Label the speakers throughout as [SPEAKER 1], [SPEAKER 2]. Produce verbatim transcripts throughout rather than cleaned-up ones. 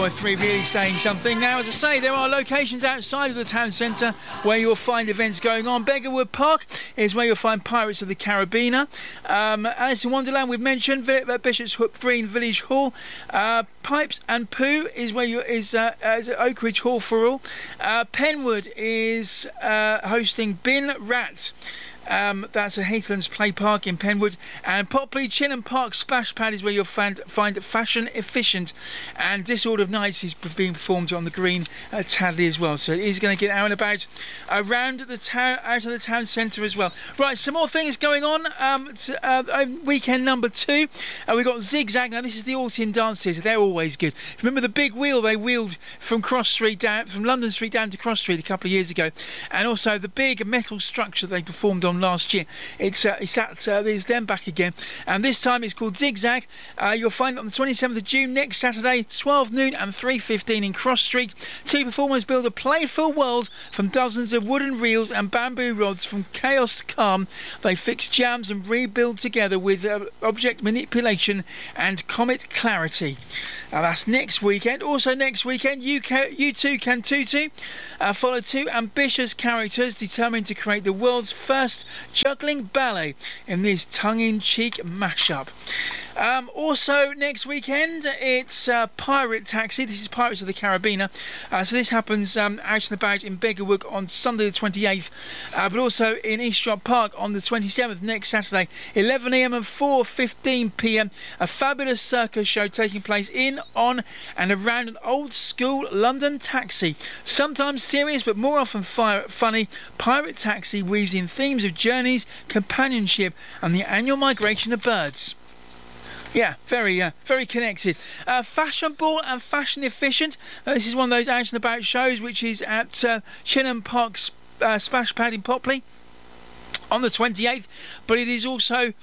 [SPEAKER 1] Three really saying something. Now, as I say, there are locations outside of the town centre where you'll find events going on. Beggarwood Park is where you'll find Pirates of the Caribbean. Um, Alice in Wonderland, we've mentioned. Bishop's Green Village Hall. Uh, Pipes and Pooh is where you is, uh, is at Oak Ridge Hall for all. Uh, Penwood is uh, hosting Bin Rat. Um, that's at Heathlands Play Park in Penwood. And Popley Chinham Park Splash Pad is where you'll find, find Fashion Efficient. And Disorder of Nights is being performed on the green at Tadley as well. So it is going to get out and about around the town, out of the town centre as well. Right, some more things going on. Um, to, uh, weekend number two. Uh, we've got Zigzag. Now, this is the Altian dances. They're always good. Remember the big wheel they wheeled from Cross Street down, from London Street down to Cross Street a couple of years ago. And also the big metal structure they performed on last year. It's uh, it's that uh, there's them back again, and this time it's called Zigzag. Uh, you'll find it on the twenty-seventh of June next Saturday, twelve noon and three fifteen in Cross Street. Two performers build a playful world from dozens of wooden reels and bamboo rods. From chaos to calm, they fix jams and rebuild together with uh, object manipulation and comet clarity. Uh, that's next weekend. Also next weekend, you, ca- you too can tutu. Uh, follow two ambitious characters determined to create the world's first juggling ballet in this tongue-in-cheek mashup. Um, also next weekend it's uh, Pirate Taxi. This is Pirates of the Caribbean. Uh, so this happens um, out and about in Beggarwood on Sunday the twenty-eighth, uh, but also in Eastshot Park on the twenty-seventh next Saturday, eleven a m and four fifteen p m. A fabulous circus show taking place in, on and around an old school London taxi. Sometimes serious but more often fire, funny, Pirate Taxi weaves in themes of journeys, companionship and the annual migration of birds. Yeah, very, uh, very connected. Uh, fashionable and fashion efficient. Uh, this is one of those out and about shows, which is at uh, Chinham Park uh, Splash Pad in Popley on the twenty-eighth. But it is also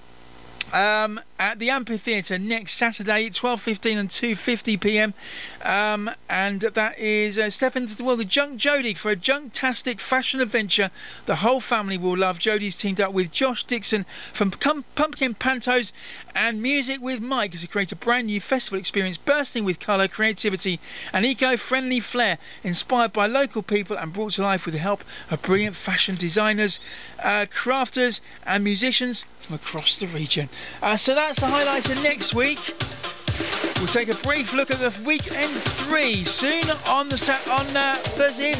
[SPEAKER 1] um, at the Amphitheatre next Saturday, twelve fifteen and two fifty p m. Um, and that is uh, Step into the World of Junk Jody for a junk-tastic fashion adventure the whole family will love. Jody's teamed up with Josh Dixon from Pum- Pumpkin Pantos and Music with Mike to create a brand new festival experience bursting with colour, creativity and eco-friendly flair, inspired by local people and brought to life with the help of brilliant fashion designers, uh, crafters and musicians from across the region. Uh, so that's the highlights of next week. We'll take a brief look at the weekend three soon on the sat on uh, Thursday evening.